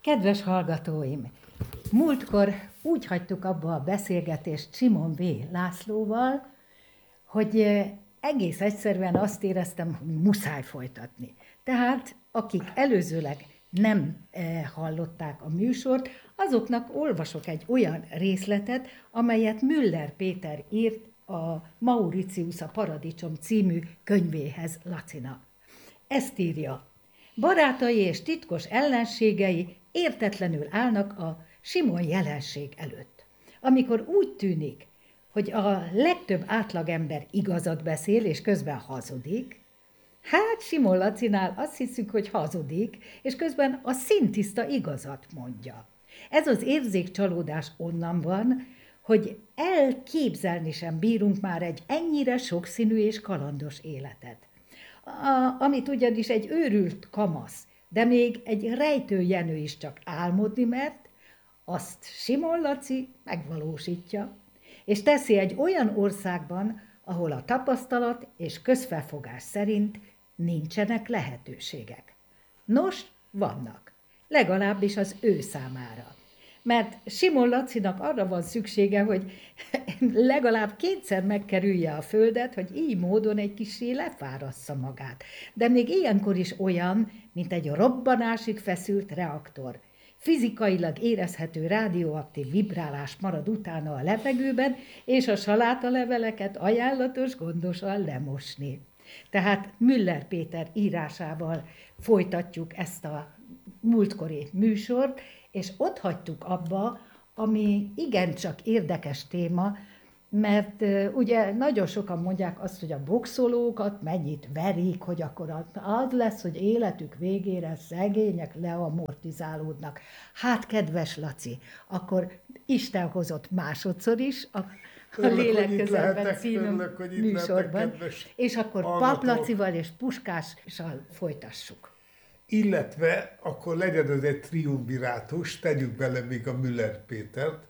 Kedves hallgatóim! Múltkor úgy hagytuk abba a beszélgetést Simon V. Lászlóval, hogy egész egyszerűen azt éreztem, hogy muszáj folytatni. Tehát akik előzőleg nem hallották a műsort, azoknak olvasok egy olyan részletet, amelyet Müller Péter írt a Mauritius a Paradicsom című könyvéhez Lacinak. Ezt írja: barátai és titkos ellenségei értetlenül állnak a Simon jelenség előtt. Amikor úgy tűnik, hogy a legtöbb átlagember igazat beszél, és közben hazudik, hát Simon Lacinál azt hiszük, hogy hazudik, és közben a szintiszta igazat mondja. Ez az érzékcsalódás onnan van, hogy elképzelni sem bírunk már egy ennyire sokszínű és kalandos életet. Amit ugyanis egy őrült kamasz, de még egy rejtőjenő is csak álmodni mert, azt Simon Laci megvalósítja, és teszi egy olyan országban, ahol a tapasztalat és közfelfogás szerint nincsenek lehetőségek. Nos, vannak, legalábbis az ő számára. Mert Simon Lacinak arra van szüksége, hogy legalább kétszer megkerülje a földet, hogy így módon egy kissé lefárassza magát. De még ilyenkor is olyan, mint egy robbanásig feszült reaktor. Fizikailag érezhető rádióaktív vibrálás marad utána a levegőben, és a salátaleveleket ajánlatos gondosan lemosni. Tehát Müller Péter írásával folytatjuk ezt a múltkori műsort, és ott hagytuk abba, ami igencsak érdekes téma, mert ugye nagyon sokan mondják azt, hogy a boxolókat mennyit verik, hogy akkor az lesz, hogy életük végére szegények leamortizálódnak. Hát, kedves Laci, akkor Isten hozott másodszor is a Lélek-közelben című műsorban, és akkor Pap Lacival és Puskással folytassuk. Illetve akkor legyen ez egy triumvirátus, tegyük bele még a Müller Pétert,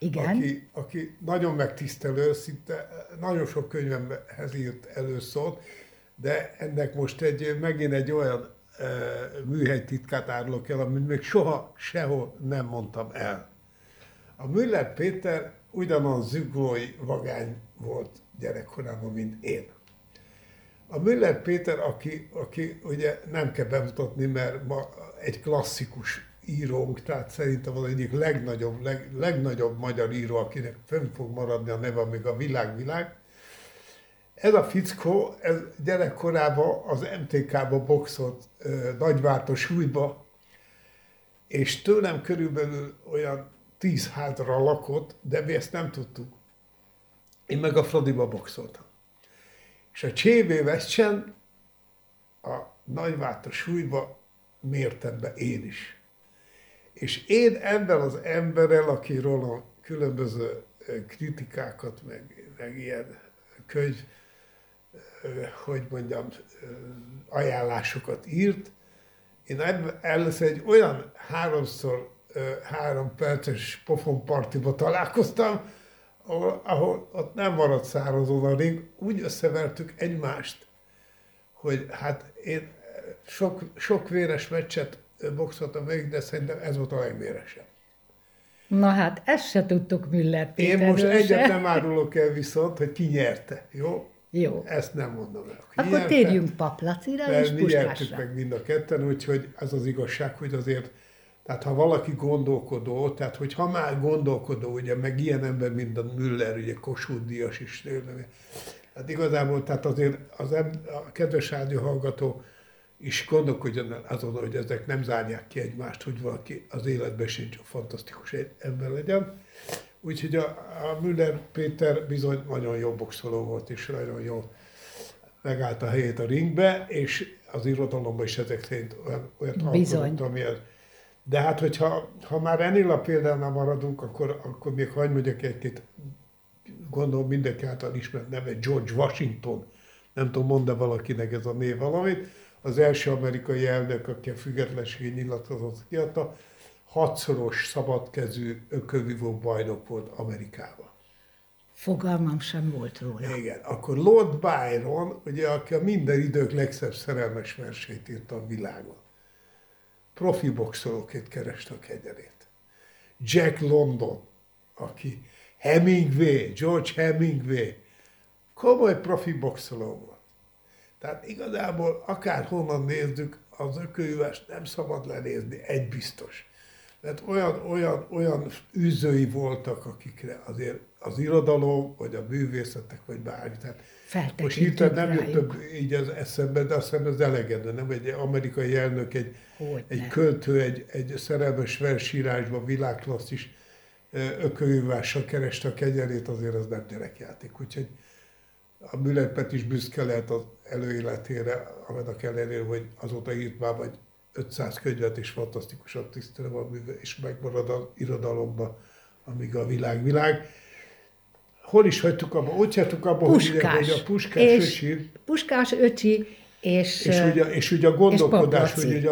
aki nagyon megtisztelő, szinte nagyon sok könyvemhez írt előszót, de ennek most megint egy olyan műhelytitkát árulok el, amit még soha sehol nem mondtam el. A Müller Péter ugyanaz zuglói vagány volt gyerekkorában, mint én. A Müller Péter, aki ugye nem kell bemutatni, mert ma egy klasszikus írónk, tehát szerintem az egyik legnagyobb magyar író, akinek fönn fog maradni a neve, még a világ. Ez a fickó, ez gyerekkorában az MTK-ba boxolt Nagyvártos súlyba, és tőlem körülbelül olyan 10 hátra lakott, de mi ezt nem tudtuk. Én meg a Fradiba boxoltam. És a CV Westchen a Nagyvártos súlyba mértem be én is. És én ebben az emberrel, akiről a különböző kritikákat, meg ilyen könyv, hogy mondjam, ajánlásokat írt, én először egy olyan 3x3 perces pofonpartiba találkoztam, ahol ott nem maradt szárazon a ring, úgy összevertük egymást, hogy hát én sok véres meccset boxoltam végig, de szerintem ez volt a legvéresebb. Na hát, ezt se tudtuk Müller Péterről. Én most egyet nem árulok el viszont, hogy ki nyerte, jó? Jó. Ezt nem mondom el. Akkor térjünk Pap Lacira és mi nyertük Puskásra. meg mind a ketten, úgyhogy ez az igazság, hogy azért, tehát ha valaki gondolkodó, tehát hogy ha már gondolkodó, ugye, meg ilyen ember, mint a Müller, ugye Kossuth Díjas is, hát igazából, tehát azért a kedves rádióhallgató is gondolkodjon azon, hogy ezek nem zárják ki egymást, hogy valaki az életben sincs fantasztikus ember legyen. Úgyhogy a Müller Péter bizony nagyon jó boxoló volt, és nagyon jól megállt a helyét a ringbe, és az irodalomban is ezek szerint olyat alkotott, amilyen. De hát, hogyha már ennél a példánál maradunk, akkor még hagyd mondjak egy-két, gondolom mindenki által ismert neve, George Washington. Nem tudom, mond-e valakinek ez a név valamit. Az első amerikai elnök, aki a függetlenségi nyilatkozatot kiadta, 6-szoros szabadkezű ökölvívó bajnok volt Amerikában. Fogalmam sem volt róla. Igen. Akkor Lord Byron, ugye, aki a minden idők legszebb szerelmes versét írta a világon. profi boxolóként kereste a kenyerét. Jack London, aki George Hemingway, komoly profi boxoló volt. Tehát igazából akárhonnan nézzük, az ökölívást nem szabad lenézni, egy biztos. Mert olyan űzői voltak, akikre azért az irodalom, vagy a művészetek, vagy bármi. Tehát most hirtelen nem jött több így az eszembe, de azt hiszem ez elegedő, nem? Egy amerikai elnök, egy költő, egy szerelmes versírásban világklasszis ökölívással kereste a kenyerét, azért az nem gyerekjáték. Úgyhogy a Müller is büszke lehet az előéletére, annak ellenére, hogy azóta írt már vagy 500 könyvet, és fantasztikusan tisztele van műve, és megmarad az irodalomban, amíg a világ. Hol is hagytuk abba? Ott hagytuk abba, hogy a Puskás öcsi. Puskás öcsi, és ugye a gondolkodás,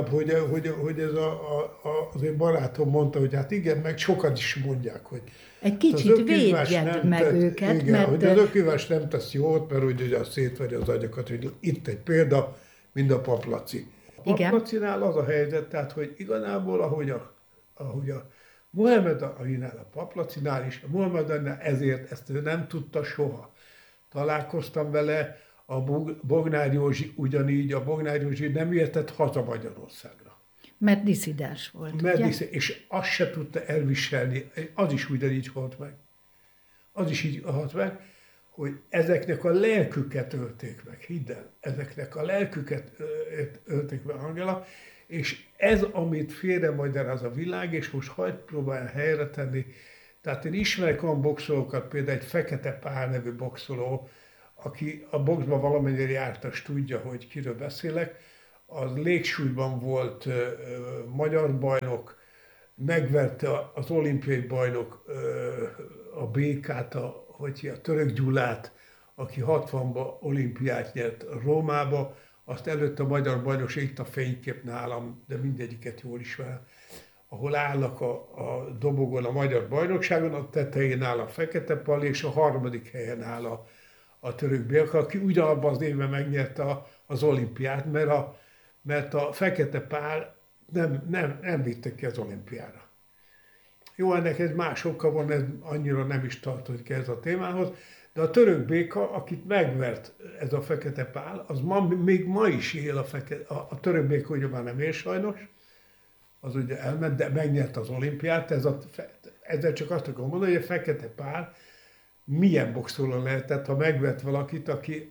hogy ez az én barátom mondta, hogy hát igen, meg sokan is mondják, hogy egy kicsit védjed meg őket, igen, mert... hogy az ökölívás nem tesz jót, mert ugye szétverje az agyakat, hogy itt egy példa, mind a paplaci. A paplacinál az a helyzet, tehát, hogy igazából, ahogy a Mohamed Alinál, a paplacinál is, a Mohamed Alinál ezért ezt nem tudta soha. Találkoztam vele, a Bognár Józsi ugyanígy, a Bognár Józsi nem értett haza Magyarországra. Mert disszidens volt, ugye? És azt se tudta elviselni, az is ugyanígy halt meg. Az is így halt meg, hogy ezeknek a lelküket ölték meg, hidd el, ezeknek a lelküket ölték meg, Angela, és ez, amit félremagyaráz a világ, és most hagyd próbálja helyre tenni. Tehát én ismerek olyan boxolókat, például egy Fekete Pál nevű boxoló, aki a boxban valamennyire jártas, tudja, hogy kiről beszélek, az légsúlyban volt magyar bajnok, megverte az olimpiai bajnok a békát, a Török Gyulát, aki 60-ban olimpiát nyert Rómába, azt előtt a magyar bajnok, itt a fénykép nálam, de mindegyiket jól ismerem, ahol állnak a dobogon a magyar bajnokságon, a tetején áll a Fekete Pál, és a harmadik helyen áll a török Bélka, aki ugyanabban az évben megnyerte az olimpiát, mert a Fekete Pál nem vitte ki az olimpiára. Jó, ennek egy más oka van, ez annyira nem is tartozik ez a témához, de a török Béka, akit megvert ez a Fekete Pál, az még ma is él a török Béka, ugye már nem él sajnos, az ugye elment, de megnyerte az olimpiát, ezzel csak azt akarom mondani, hogy a Fekete Pál milyen boxoló lehetett, ha megvert valakit,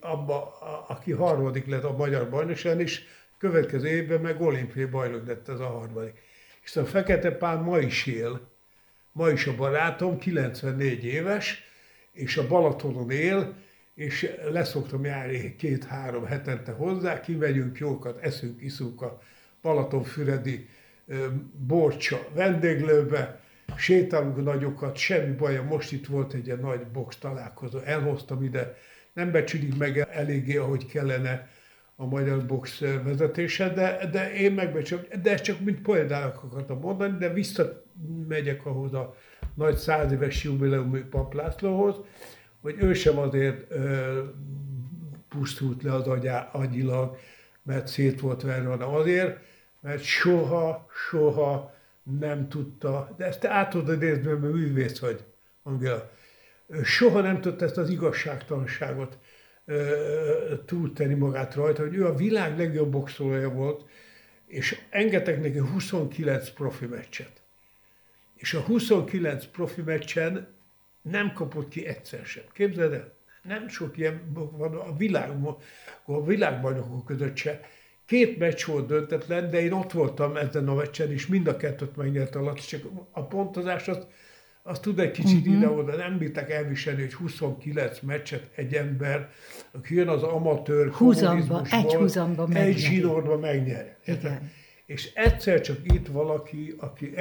aki harmadik lett a magyar bajnokságon, és következő évben meg olimpiai bajnok lett ez a harmadik. És a Fekete Pál ma is él, ma is a barátom, 94 éves, és a Balatonon él, és leszoktam járni 2-3 hetente hozzá, kimegyünk jókat, eszünk, iszunk a Balatonfüredi Borcsa vendéglőbe, sétálunk nagyokat, semmi baj, most itt volt egy ilyen nagy box találkozó, elhoztam ide, nem becsülik meg eléggé, ahogy kellene a magyar box vezetése, de én megbecsülöm, de ezt csak mint példának akartam mondani, de visszamegyek ahhoz a nagy 100 éves jubileumi Papp Lászlóhoz, hogy ő sem azért pusztult le az agyilag, mert szét volt verve, hanem azért, mert soha nem tudta, de ezt te át tudod nézni, mert művész vagy, Angela. Soha nem tudta ezt az igazságtalanságot túltenni magát rajta, hogy ő a világ legjobb boxolója volt, és engedtek neki 29 profi meccset. És a 29 profi meccsen nem kapott ki egyszer sem. Képzeld el, nem sok ilyen van a világbajnokok között se. 2 meccs volt döntetlen, de én ott voltam ezen a meccsen, és mind a kettőt megnyert alatt, csak a pontozás azt tud egy kicsit ide-oda, nem bírták elviselni, hogy 29 meccset egy ember, aki jön az amatőr kommunizmusból, egy zsinórba megnyeri. És egyszer csak itt valaki,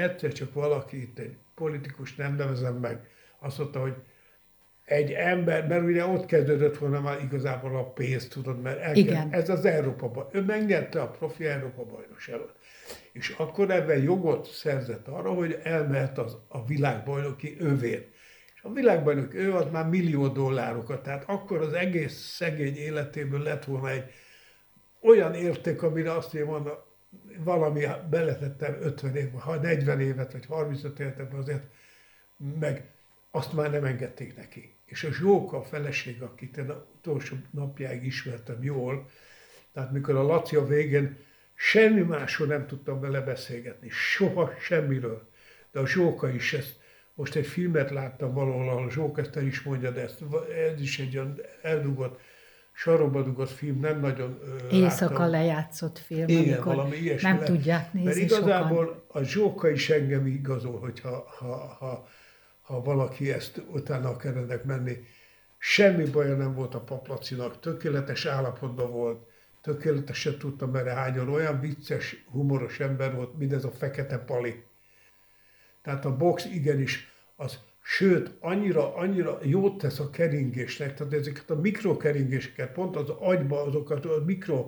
itt egy politikus, nem nevezem meg, azt mondta, hogy egy ember, mert ugye ott kezdődött volna már igazából a pénz, tudod, mert ez az Európa, ő megnyerte a profi Európa bajnokságot. És akkor ebben jogot szerzett arra, hogy elmehet a világbajnoki övén. És a világbajnok ő az már $1 millió, tehát akkor az egész szegény életéből lett volna egy olyan érték, amire azt mondja, valami, beletettem 50 év, ha 40 évet, vagy 35 évet, azért meg azt már nem engedték neki. És a Zsóka, a feleség, akit én az utolsó napjáig ismertem jól, tehát mikor a Laci a végén semmi másról nem tudtam vele beszélgetni, soha semmiről. De a Zsóka is ezt, most egy filmet láttam valahol, ahol a Zsóka ezt el is mondja, de ez is egy olyan eldugott, sarokba dugott film, nem nagyon Éjszaka láttam. lejátszott film, Igen, amikor valami ilyesmi nem lett. tudják nézni Mert igazából sokan. a Zsóka is engem igazol, hogyha ha valaki ezt utána akar ennek menni. Semmi baja nem volt a Paplacinak, tökéletes állapotban volt, tökéletesen tudtam erre hányolni, olyan vicces, humoros ember volt, mint ez a Fekete Pali. Tehát a box igenis, sőt, annyira jót tesz a keringésnek, tehát ezeket a mikrokeringéseket, pont az agyba azokat a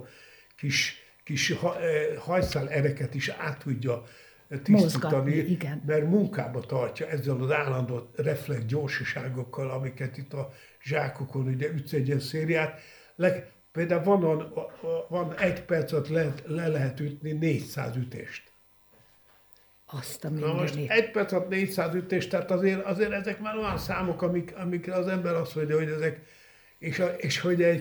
kis hajszál ereket is át tudja tisztítani, mert munkába tartja ezzel az állandó reflex gyorsaságokkal, amiket itt a zsákokon ugye ütsz egy ilyen szériát. Például van egy percet le lehet ütni 400 ütést. Azt a Na most egy perc alatt 400 ütést, tehát azért ezek már olyan számok, amikre az ember azt mondja, hogy ezek, és hogy egy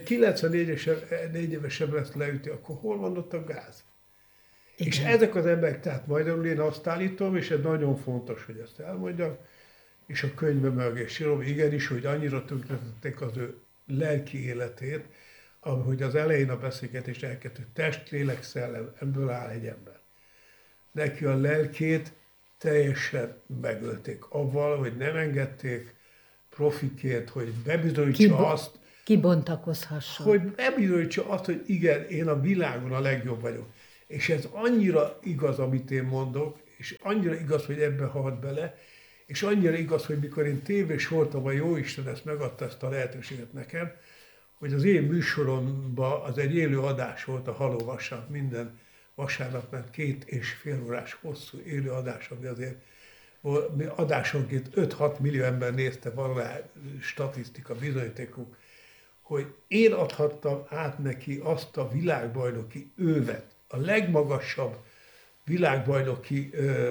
94 évesebb lesz leüti, akkor hol van ott a gáz? Igen. És ezek az emberek, tehát magyarul én azt állítom, és ez nagyon fontos, hogy ezt elmondjam, és a könyvben meg is írom, igenis, hogy annyira tönkretették az ő lelki életét, ahogy az elején a beszélgetést elkezdett, hogy test, lélek, szellem, ebből áll egy ember. Neki a lelkét teljesen megölték avval, hogy nem engedték profikét, hogy bebizonyítsa azt, kibontakozhasson. Hogy bebizonyítsa azt, hogy igen, én a világon a legjobb vagyok. És ez annyira igaz, amit én mondok, és annyira igaz, hogy ebbe halt bele, és annyira igaz, hogy mikor én tévés voltam, a Jóisten ezt megadta ezt a lehetőséget nekem, hogy az én műsoromban az egy élő adás volt, a Haló Vasárnap, minden vasárnap, mert 2,5 órás hosszú élő adás, ami azért adásonként 5-6 millió ember nézte, van rá statisztika, bizonyítékuk, hogy én adhattam át neki azt a világbajnoki ővet, a legmagasabb világbajnoki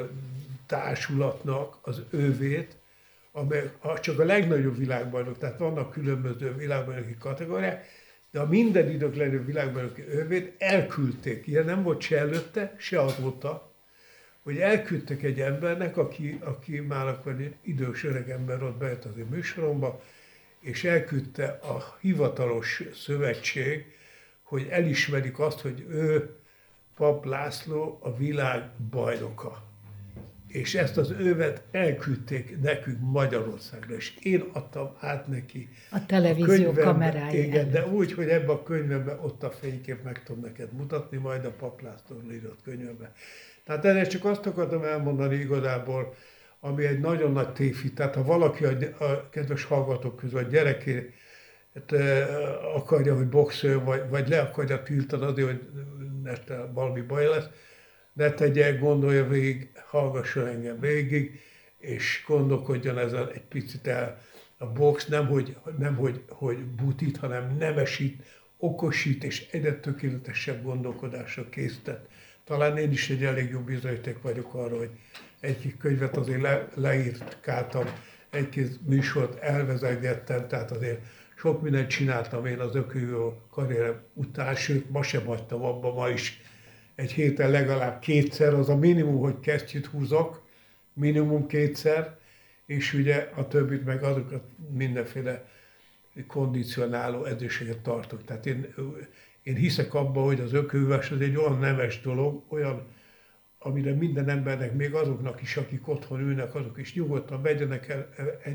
társulatnak az ővét, amely csak a legnagyobb világbajnok, tehát vannak különböző világbajnoki kategóriák, de a minden idők legnagyobb világbajnoki ővét elküldték. Ilyen nem volt se előtte, se azóta, hogy elküldtek egy embernek, aki már akkor egy idős öreg ember ott bejött az én műsoromba, és elküldte a hivatalos szövetség, hogy elismerik azt, hogy ő, Papp László, a világ bajnoka. És ezt az ővet elküldték nekünk Magyarországra, és én adtam át neki. A televízió kamerája. Igen, de úgy, hogy ebben a könyvemben ott a fénykép meg tudom neked mutatni, majd a Papp Lászlóról írott könyvemben. Tehát ennek csak azt akartam elmondani igazából, ami egy nagyon nagy tévhit. Tehát ha valaki a kedves hallgatók közül a gyerekét akarja, hogy boxoljon, vagy le akarja tiltani azért, hogy valami baj lesz, ne tegye, gondolja végig, hallgasson engem végig, és gondolkodjon ezen egy picit el. A box nem hogy butít, hanem nemesít, okosít, és egyre tökéletesebb gondolkodásra késztet. Talán én is egy elég jó bizonyíték vagyok arra, hogy egy-két könyvet azért leírkáltam, egy-két műsort elvezetgettem, tehát azért sok mindent csináltam én az ökőjó karrierem után, sőt, ma sem hagytam abba, ma is egy héten legalább 2-szer, az a minimum, hogy kesztyűt húzok, minimum 2-szer, és ugye a többit meg azokat mindenféle kondicionáló edzéseket tartok. Tehát én hiszek abban, hogy az ökővívás az egy olyan nemes dolog, olyan, amire minden embernek, még azoknak is, akik otthon ülnek, azok is nyugodtan vegyenek el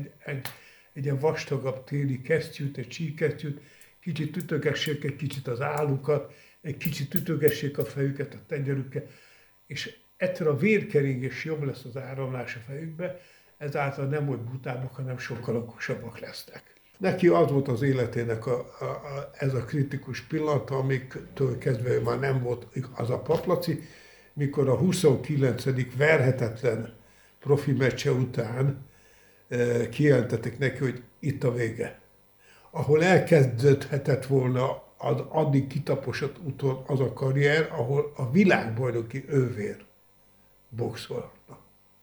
egy ilyen vastagabb téli kesztyűt, egy csíkkesztyűt, kicsit ütögessék egy kicsit az állukat, egy kicsit ütögessék a fejüket, a tengerükkel, és ettől a vérkeringés jobb lesz az áramlás a fejükbe, ezáltal nem hogy butábbak, hanem sokkal okosabbak lesznek. Neki az volt az életének ez a kritikus pillanata, amiktől kezdve már nem volt az a Paplaci, mikor a 29. verhetetlen profi meccse után kijelentették neki, hogy itt a vége. Ahol elkezdődhetett volna addig kitaposott úton az a karrier, ahol a világbajnoki ővér boxolhatna.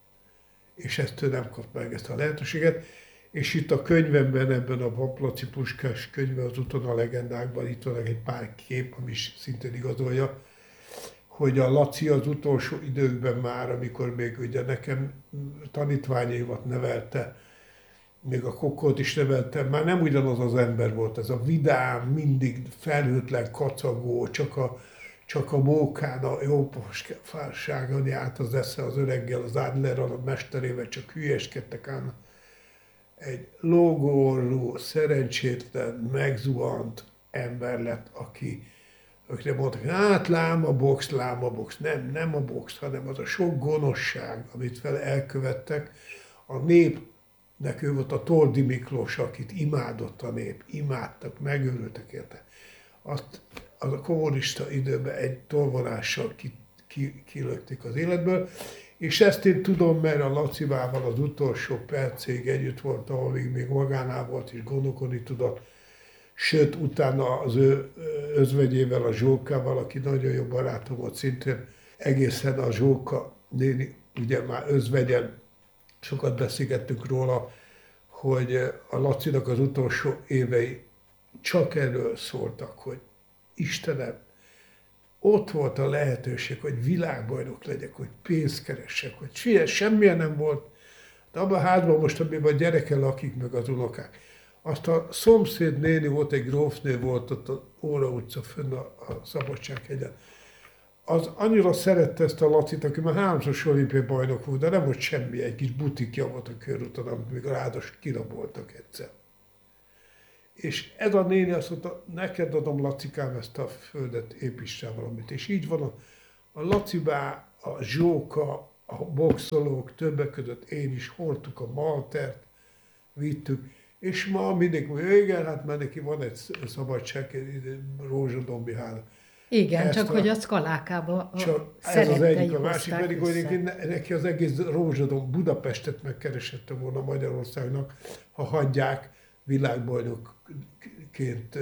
És ezt ő nem kapta meg, ezt a lehetőséget. És itt a könyvemben, ebben a Paplaci Puskás könyvben, az Úton a legendákban, itt van egy pár kép, ami is szintén igazolja, hogy a Laci az utolsó időkben már, amikor még ugye nekem tanítványaimat nevelte, még a Kokót is nevelte, már nem ugyanaz az ember volt, ez a vidám, mindig felhőtlen, kacagó, csak a mókán, a jópofárságon járt az esze az öreggel, az Adlerrel, a mesterével, csak hülyeskedtek ám. Egy lógórú, szerencsétlen, megzuhant ember lett, akire mondták, hát lám a box. Nem a box, hanem az a sok gonoszság, amit vele elkövettek. A népnek ő volt a Toldi Miklós, akit imádott a nép, imádtak, megőrültek érte. Azt az a kommunista időben egy tolvonással kilökték az életből, és ezt én tudom, mert a Lacivával az utolsó percig együtt voltam, amíg még magánál volt, és gondolkodni tudott. Sőt, utána az ő özvegyével, a Zsókával, aki nagyon jó barátom volt szintén, egészen a Zsóka néni, ugye már özvegyen, sokat beszélgettünk róla, hogy a Lacinak az utolsó évei csak erről szóltak, hogy Istenem, ott volt a lehetőség, hogy világbajnok legyek, hogy pénzt keressek, hogy semmilyen nem volt. De abban a házban most, amiben a gyereke lakik, meg az unokák. Azt a szomszéd néni volt, egy grófnő volt ott az Óra utca fönn a Szabadsághegyen. Az annyira szerette ezt a Lacit, aki már 3-szoros olimpiai bajnok volt, de nem volt semmi, egy kis butikja volt a körúton, amit még a ráadásul kiraboltak egyszer. És ez a néni azt mondta, neked adom, Lacikám, ezt a földet, építsál valamit. És így van a Lacibá, a Zsóka, a boxolók, többek között én is hordtuk a maltert, vittük, és ma mindig mondja, igen, hát már neki van egy szabadság, Rózsadombi hála. Igen, csak hogy a Szkalákába ez az egyik, a másik pedig, hogy neki az egész Rózsadom Budapestet megkeresette volna Magyarországnak, ha hagyják, világbajnokként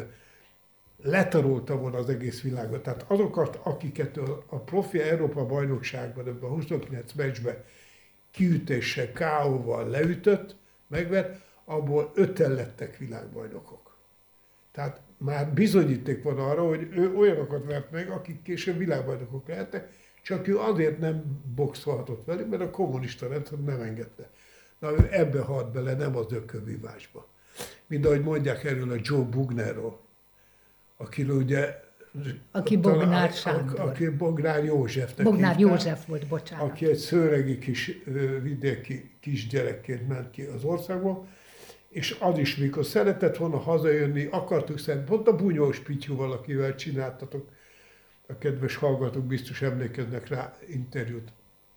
letarolta volna az egész világot. Tehát azokat, akiket a profi Európa bajnokságban, ebben a 29 meccsben kiütéssel, KO-val leütött, megvert, abból 5-en lettek világbajnokok. Tehát már bizonyíték van arra, hogy ő olyanokat vert meg, akik később világbajnokok lehettek, csak ő azért nem boxolhatott velük, mert a kommunista rendszer nem engedte. Na, ő ebbe halt bele, nem az ökölvívásba. Mint ahogy mondják erről a Joe Bugnerról, akiről ugye... Aki Bognár Sándor. Aki Bognár Józsefnek Bognár hívták, József volt, bocsánat. aki egy szőregi kis vidéki kisgyerekként ment ki az országból, és az is, mikor szeretett volna hazajönni, akartuk szerint, pont a Bunyós Pityúval, akivel csináltatok, a kedves hallgatók biztos emlékeznek rá interjút.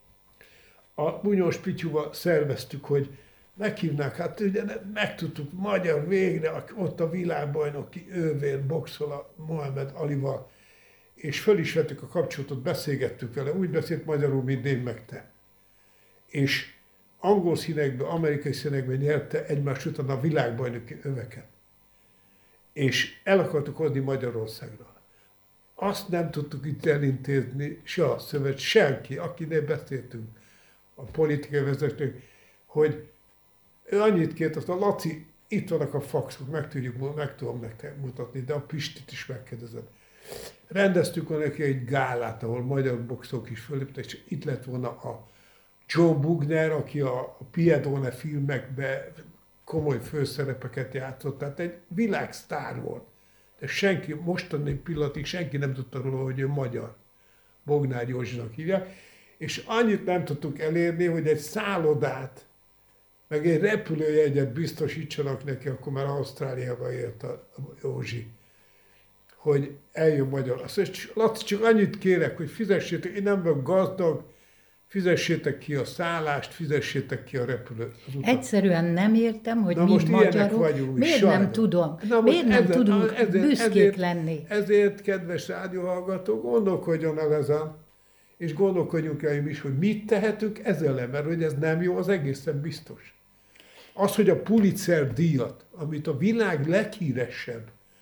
A Bunyós Pityúval szerveztük, hogy meghívnák, hát ugye megtudtuk, magyar végre, ott a világbajnoki ővér boxol a Mohamed Alival, és föl is vettük a kapcsolatot, beszélgettük vele, úgy beszélt magyarul, mint én meg te. És angol színekben, amerikai színekben nyerte egymás után a világbajnoki öveket. És el akartuk adni Magyarországra. Azt nem tudtuk itt elintézni, se a szövet, senki, akinél beszéltünk, a politikai vezetők, hogy ő annyit kért, azt a Laci, itt vannak a faxok, meg tudom nektek mutatni, de a Pistit is megkérdezem. Rendeztük neki egy gálát, ahol magyar boxok is föléptek, és itt lett volna a Joe Bugner, aki a Piedone filmekben komoly főszerepeket játszott, tehát egy világsztár volt. De senki, mostani pillanatig senki nem tudta róla, hogy ő magyar. Bognár Józsinak hívják. És annyit nem tudtuk elérni, hogy egy szállodát, meg egy repülőjegyet biztosítsanak neki, akkor már Ausztráliába élt a Józsi, hogy eljön magyar. Azt mondja, Laci, csak annyit kérek, hogy fizessétek, én nem vagyok gazdag, fizessétek ki a szállást, fizessétek ki a repülőt. Egyszerűen nem értem, hogy na mi most magyarok, vagyunk, miért sajnos. nem tudom, Na miért nem tudunk büszkék lenni. Ezért, kedves rádióhallgató, gondolkodjon el ezen, és gondolkodjunk el is, hogy mit tehetünk ezzel, mert hogy ez nem jó, az egészen biztos. Az, hogy a Pulitzer díjat, amit a világ leghíresebb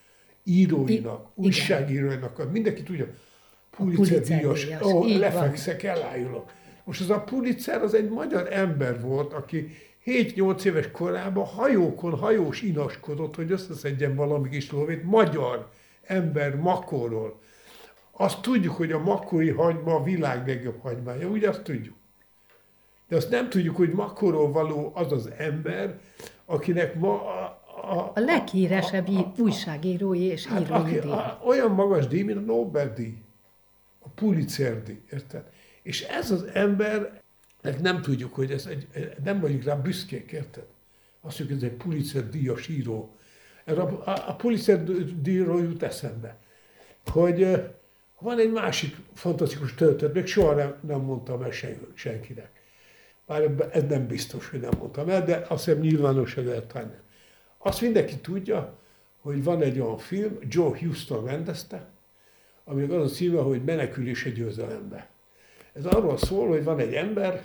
íróinak, újságíróinak, mindenki tudja, Pulitzer-díjas, lefekszek, elájulok. Most az a Pulitzer az egy magyar ember volt, aki 7-8 éves korában hajókon hajós inaskodott, hogy összeszedjen valami kis lóvét, magyar ember Makóról. Azt tudjuk, hogy a makói hagyma a világ legjobb hagymája, ugye azt tudjuk. De azt nem tudjuk, hogy Makóról való az az ember, akinek ma a leghíresebb újságírói és írói díj. Olyan magas díj, mint a Nobel-díj, a Pulitzer-díj, érted? És ez az ember, nem tudjuk, hogy nem vagyunk rá büszkék, érted? Azt mondjuk, hogy ez egy Pulitzer-díjas író. A Pulitzer-díjról jut eszembe, hogy van egy másik fantasztikus történet, még soha nem mondtam el senkinek. Bár ez nem biztos, hogy nem mondtam el, de azt hiszem nyilvánosság lehet tenni. Azt mindenki tudja, hogy van egy olyan film, Joe Huston rendezte, aminek az a címe, hogy Menekülés a győzelembe. Ez arról szól, hogy van egy ember,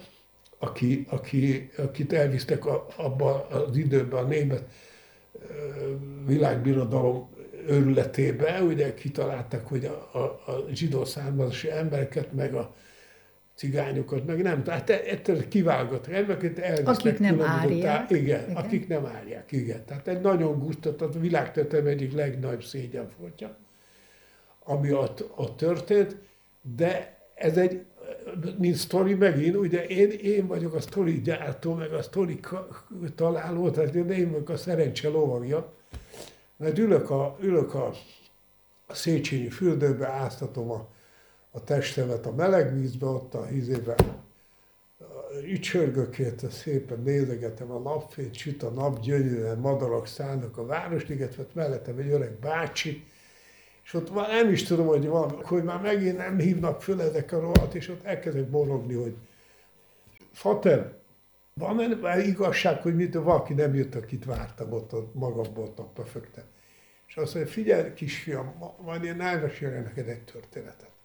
akit elvisztek abban az időben a német világbirodalom őrületébe, ugye kitalálták, hogy a zsidó származású embereket, meg a cigányokat, meg nem, tehát ettől kiválogattak embereket, elvisznek. Akik nem árják. Igen, akik nem árják, igen. Tehát egy nagyon gusztustatott, a világtörténelem egyik legnagyobb szégyenfoltja, ami ott történt, de ez egy, mint sztori megint, ugye én vagyok a sztori gyártó, meg a sztori találó, tehát én vagyok a szerencse lovagja, mert ülök a Széchenyi fürdőbe, áztatom a testemet a meleg vízbe, ott a hízében ücsörgök érte, szépen nézegetem a napfényt, süt a nap, gyönyörűen madarak szállnak a Városliget, mert mellettem egy öreg bácsi, és ott már nem is tudom, hogy már megint nem hívnak föl ezek a rohadt, és ott elkezdek borogni, hogy Fater, van igazság, hogy valaki nem jött, akit vártam, ott magamból ott napra fögtem. És azt mondja, figyelj kisfiam, majd én elmesélek neked egy történetet.